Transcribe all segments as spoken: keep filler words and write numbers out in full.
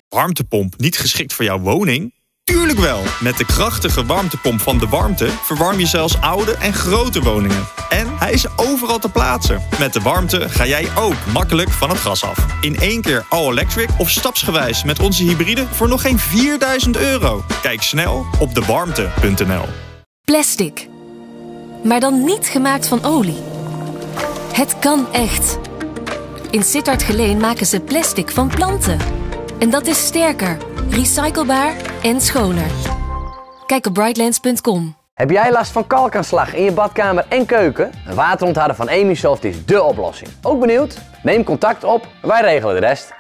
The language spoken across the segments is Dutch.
Warmtepomp niet geschikt voor jouw woning? Tuurlijk wel! Met de krachtige warmtepomp van De Warmte verwarm je zelfs oude en grote woningen. En hij is overal te plaatsen. Met De Warmte ga jij ook makkelijk van het gas af. In één keer all-electric of stapsgewijs met onze hybride voor nog geen vierduizend euro. Kijk snel op de warmte punt n l. Plastic. Maar dan niet gemaakt van olie. Het kan echt. In Sittard Geleen maken ze plastic van planten. En dat is sterker, recyclebaar en schoner. Kijk op brightlands punt com. Heb jij last van kalkaanslag in je badkamer en keuken? Een waterontharder van Emisoft is dé oplossing. Ook benieuwd? Neem contact op, wij regelen de rest.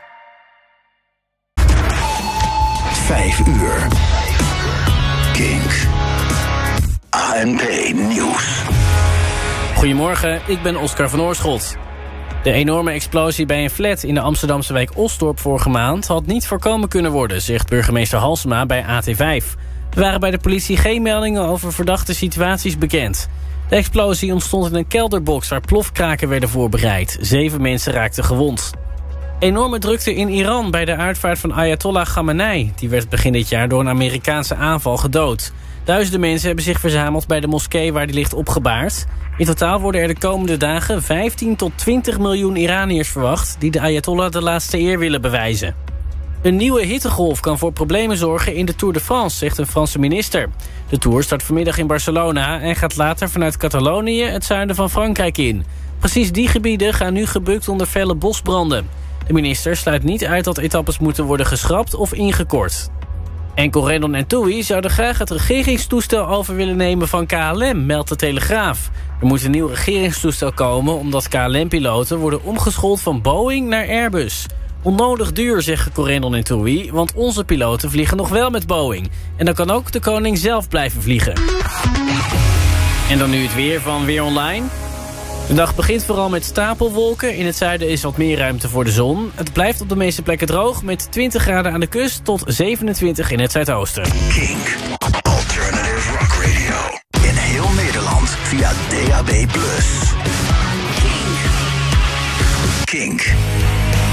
Vijf uur. Kink. A N P Nieuws. Goedemorgen, ik ben Oscar van Oorschot. De enorme explosie bij een flat in de Amsterdamse wijk Osdorp vorige maand had niet voorkomen kunnen worden, zegt burgemeester Halsema bij A T vijf. Er waren bij de politie geen meldingen over verdachte situaties bekend. De explosie ontstond in een kelderbox waar plofkraken werden voorbereid. Zeven mensen raakten gewond. Enorme drukte in Iran bij de uitvaart van Ayatollah Khamenei. Die werd begin dit jaar door een Amerikaanse aanval gedood. Duizenden mensen hebben zich verzameld bij de moskee waar die ligt opgebaard. In totaal worden er de komende dagen vijftien tot twintig miljoen Iraniërs verwacht die de Ayatollah de laatste eer willen bewijzen. Een nieuwe hittegolf kan voor problemen zorgen in de Tour de France, zegt een Franse minister. De Tour start vanmiddag in Barcelona en gaat later vanuit Catalonië het zuiden van Frankrijk in. Precies die gebieden gaan nu gebukt onder felle bosbranden. De minister sluit niet uit dat etappes moeten worden geschrapt of ingekort. En Corendon en TUI zouden graag het regeringstoestel over willen nemen van K L M, meldt de Telegraaf. Er moet een nieuw regeringstoestel komen omdat K L M-piloten worden omgeschoold van Boeing naar Airbus. Onnodig duur, zeggen Corendon en TUI, want onze piloten vliegen nog wel met Boeing. En dan kan ook de koning zelf blijven vliegen. En dan nu het weer van Weer Online. De dag begint vooral met stapelwolken. In het zuiden is wat meer ruimte voor de zon. Het blijft op de meeste plekken droog met twintig graden aan de kust tot zevenentwintig in het zuidoosten. Kink. Alternative Rock Radio.